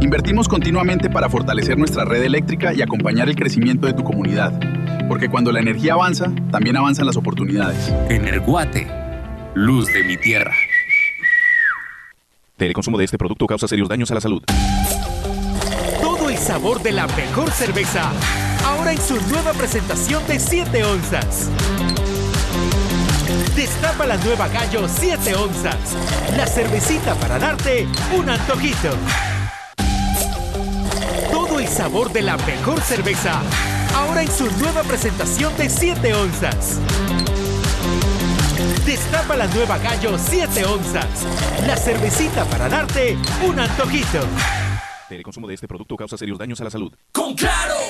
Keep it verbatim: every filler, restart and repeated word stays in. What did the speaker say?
Invertimos continuamente para fortalecer nuestra red eléctrica y acompañar el crecimiento de tu comunidad. Porque cuando la energía avanza, también avanzan las oportunidades. Energuate, luz de mi tierra. El consumo de este producto causa serios daños a la salud. Todo el sabor de la mejor cerveza, ahora en su nueva presentación de siete onzas. Destapa la nueva Gallo siete onzas, la cervecita para darte un antojito. Todo el sabor de la mejor cerveza, ahora en su nueva presentación de siete onzas. Destapa la nueva Gallo siete onzas, la cervecita para darte un antojito. El consumo de este producto causa serios daños a la salud. ¡Con Claro!